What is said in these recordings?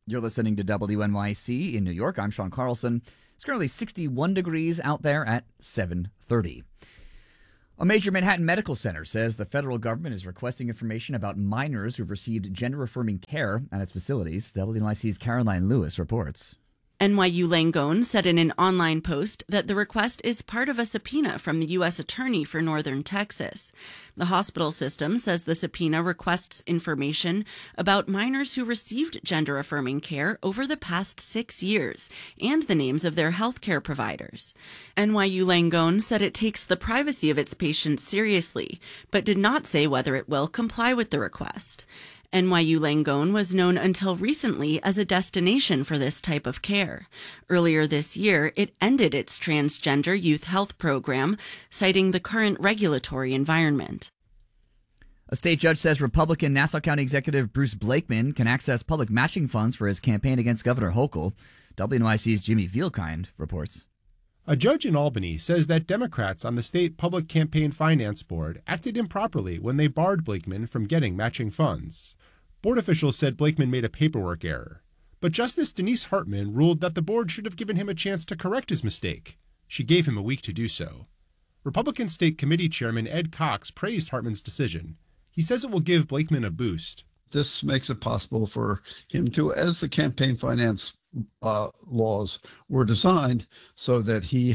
You're listening to WNYC in New York. I'm Sean Carlson. It's currently 61 degrees out there at 7:30. A major Manhattan medical center says the federal government is requesting information about minors who've received gender-affirming care at its facilities. WNYC's Caroline Lewis reports. NYU Langone said in an online post that the request is part of a subpoena from the U.S. Attorney for Northern Texas. The hospital system says the subpoena requests information about minors who received gender-affirming care over the past 6 years and the names of their healthcare providers. NYU Langone said it takes the privacy of its patients seriously, but did not say whether it will comply with the request. NYU Langone was known until recently as a destination for this type of care. Earlier this year, it ended its transgender youth health program, citing the current regulatory environment. A state judge says Republican Nassau County Executive Bruce Blakeman can access public matching funds for his campaign against Governor Hochul. WNYC's Jimmy Vielkind reports. A judge in Albany says that Democrats on the state public campaign finance board acted improperly when they barred Blakeman from getting matching funds. Board officials said Blakeman made a paperwork error, but Justice Denise Hartman ruled that the board should have given him a chance to correct his mistake. She gave him a week to do so. Republican State Committee Chairman Ed Cox praised Hartman's decision. He says it will give Blakeman a boost. This makes it possible for him to, as the campaign finance laws were designed, so that he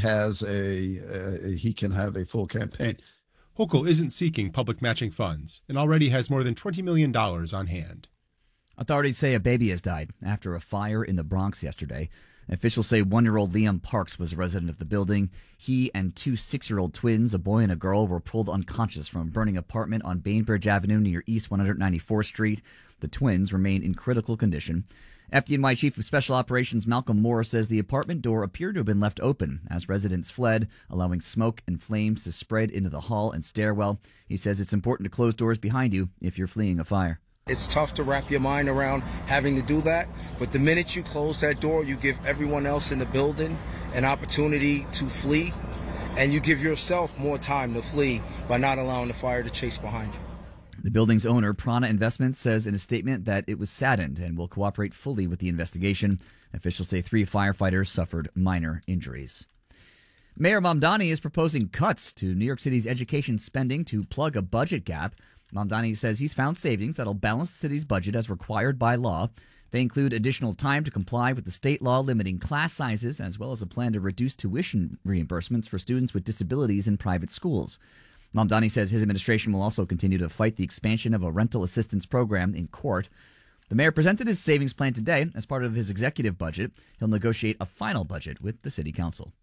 can have a full campaign. Hochul isn't seeking public matching funds and already has more than $20 million on hand. Authorities say a baby has died after a fire in the Bronx yesterday. Officials say 1-year-old Liam Parks was a resident of the building. He and 2 6-year-old twins, a boy and a girl, were pulled unconscious from a burning apartment on Bainbridge Avenue near East 194th Street. The twins remain in critical condition. FDNY Chief of Special Operations Malcolm Moore says the apartment door appeared to have been left open as residents fled, allowing smoke and flames to spread into the hall and stairwell. He says it's important to close doors behind you if you're fleeing a fire. It's tough to wrap your mind around having to do that, but the minute you close that door, you give everyone else in the building an opportunity to flee, and you give yourself more time to flee by not allowing the fire to chase behind you. The building's owner, Prana Investments, says in a statement that it was saddened and will cooperate fully with the investigation. Officials say 3 firefighters suffered minor injuries. Mayor Mamdani is proposing cuts to New York City's education spending to plug a budget gap. Mamdani says he's found savings that'll balance the city's budget as required by law. They include additional time to comply with the state law limiting class sizes, as well as a plan to reduce tuition reimbursements for students with disabilities in private schools. Mamdani says his administration will also continue to fight the expansion of a rental assistance program in court. The mayor presented his savings plan today as part of his executive budget. He'll negotiate a final budget with the city council.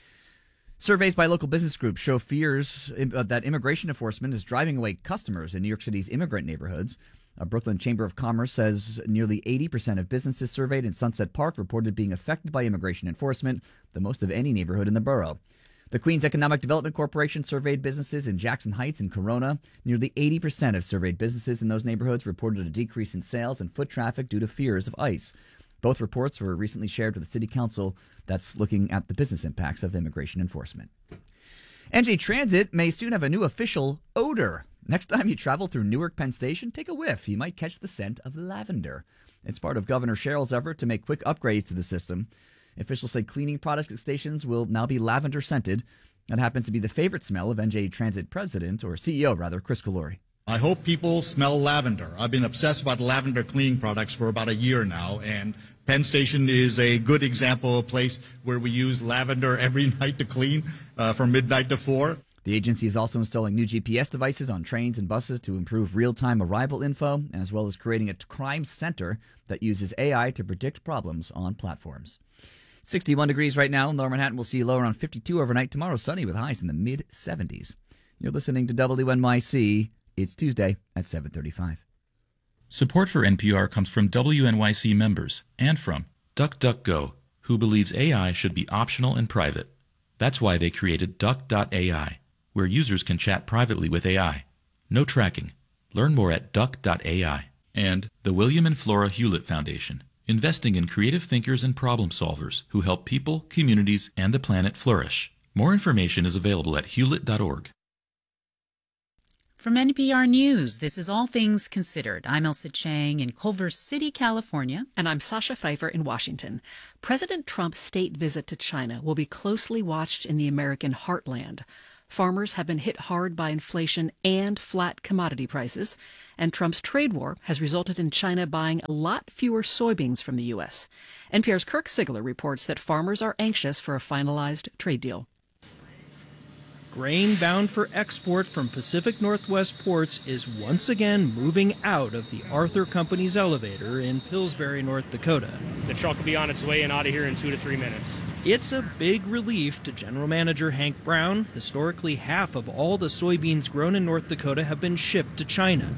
Surveys by local business groups show fears that immigration enforcement is driving away customers in New York City's immigrant neighborhoods. A Brooklyn Chamber of Commerce says nearly 80% of businesses surveyed in Sunset Park reported being affected by immigration enforcement, the most of any neighborhood in the borough. The Queens Economic Development Corporation surveyed businesses in Jackson Heights and Corona. Nearly 80% of surveyed businesses in those neighborhoods reported a decrease in sales and foot traffic due to fears of ICE. Both reports were recently shared with the City Council that's looking at the business impacts of immigration enforcement. NJ Transit may soon have a new official odor. Next time you travel through Newark Penn Station, take a whiff. You might catch the scent of lavender. It's part of Governor Sherrill's effort to make quick upgrades to the system. Officials say cleaning product stations will now be lavender scented. That happens to be the favorite smell of NJ Transit President, or CEO rather, Chris Calori. I hope people smell lavender. I've been obsessed about lavender cleaning products for about a year now, and Penn Station is a good example of a place where we use lavender every night to clean from midnight to 4. The agency is also installing new GPS devices on trains and buses to improve real-time arrival info, as well as creating a crime center that uses AI to predict problems on platforms. 61 degrees right now in Lower Manhattan. We'll see a low around 52 overnight. Tomorrow sunny with highs in the mid-70s. You're listening to WNYC. It's Tuesday at 7:35. Support for NPR comes from WNYC members and from DuckDuckGo, who believes AI should be optional and private. That's why they created Duck.ai, where users can chat privately with AI. No tracking. Learn more at Duck.ai. And the William and Flora Hewlett Foundation, investing in creative thinkers and problem solvers who help people, communities, and the planet flourish. More information is available at hewlett.org. From NPR News, this is All Things Considered. I'm Elsa Chang in Culver City, California. And I'm Sasha Pfeiffer in Washington. President Trump's state visit to China will be closely watched in the American heartland. Farmers have been hit hard by inflation and flat commodity prices, and Trump's trade war has resulted in China buying a lot fewer soybeans from the U.S. NPR's Kirk Sigler reports that farmers are anxious for a finalized trade deal. Grain bound for export from Pacific Northwest ports is once again moving out of the Arthur Company's elevator in Pillsbury, North Dakota. The truck will be on its way and out of here in 2 to 3 minutes. It's a big relief to General Manager Hank Brown. Historically, half of all the soybeans grown in North Dakota have been shipped to China.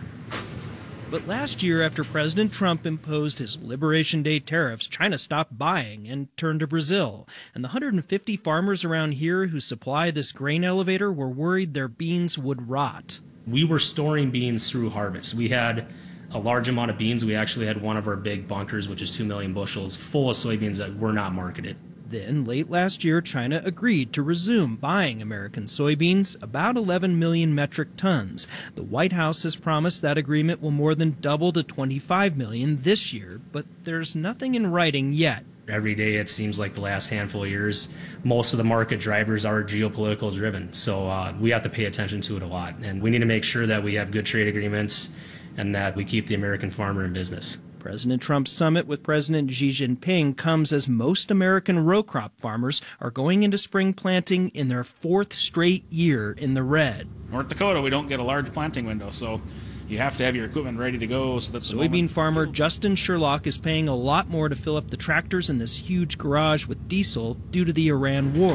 But last year, after President Trump imposed his Liberation Day tariffs, China stopped buying and turned to Brazil. And the 150 farmers around here who supply this grain elevator were worried their beans would rot. We were storing beans through harvest. We had a large amount of beans. We actually had one of our big bunkers, which is 2 million bushels, full of soybeans that were not marketed. Then, late last year, China agreed to resume buying American soybeans, about 11 million metric tons. The White House has promised that agreement will more than double to 25 million this year, but there's nothing in writing yet. Every day, it seems like the last handful of years, most of the market drivers are geopolitical driven. So we have to pay attention to it a lot. And we need to make sure that we have good trade agreements and that we keep the American farmer in business. President Trump's summit with President Xi Jinping comes as most American row crop farmers are going into spring planting in their 4th straight year in the red. North Dakota, we don't get a large planting window, so you have to have your equipment ready to go. So that soybean farmer Justin Sherlock is paying a lot more to fill up the tractors in this huge garage with diesel due to the Iran war.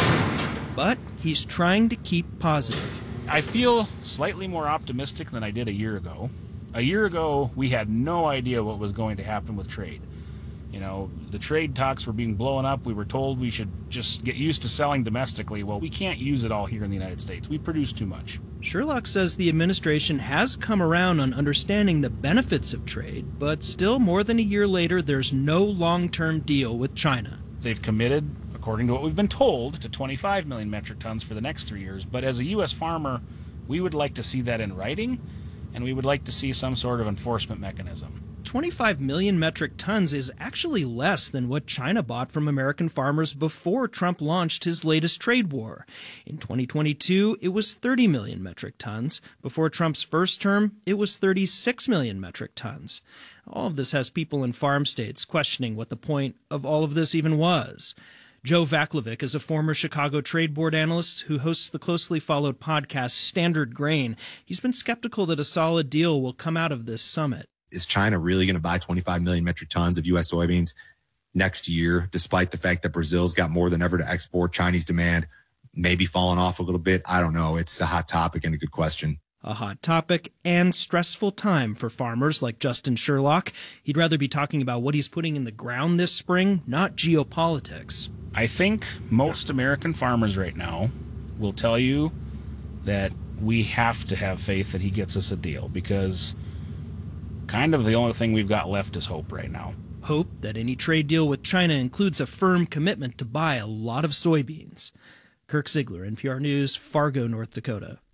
But he's trying to keep positive. I feel slightly more optimistic than I did a year ago. A year ago, we had no idea what was going to happen with trade. You know, the trade talks were being blown up. We were told we should just get used to selling domestically. Well, we can't use it all here in the United States. We produce too much. Sherlock says the administration has come around on understanding the benefits of trade, but still more than a year later, there's no long-term deal with China. They've committed, according to what we've been told, to 25 million metric tons for the next 3 years. But as a U.S. farmer, we would like to see that in writing, and we would like to see some sort of enforcement mechanism. 25 million metric tons is actually less than what China bought from American farmers before Trump launched his latest trade war. In 2022, it was 30 million metric tons. Before Trump's first term, it was 36 million metric tons. All of this has people in farm states questioning what the point of all of this even was. Joe Vaclavic is a former Chicago Trade Board analyst who hosts the closely followed podcast Standard Grain. He's been skeptical that a solid deal will come out of this summit. Is China really going to buy 25 million metric tons of U.S. soybeans next year, despite the fact that Brazil's got more than ever to export? Chinese demand maybe falling off a little bit. I don't know. It's a hot topic and a good question. A hot topic and stressful time for farmers like Justin Sherlock. He'd rather be talking about what he's putting in the ground this spring, not geopolitics. I think most American farmers right now will tell you that we have to have faith that he gets us a deal, because kind of the only thing we've got left is hope right now. Hope that any trade deal with China includes a firm commitment to buy a lot of soybeans. Kirk Sigler, NPR News, Fargo, North Dakota.